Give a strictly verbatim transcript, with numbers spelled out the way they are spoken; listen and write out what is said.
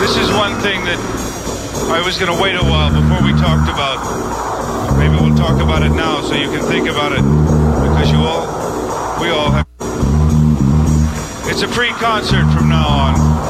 This is one thing that I was going to wait a while before we talked about. Maybe we'll talk about it now so you can think about it, because you all, we all have. It's a free concert from now on.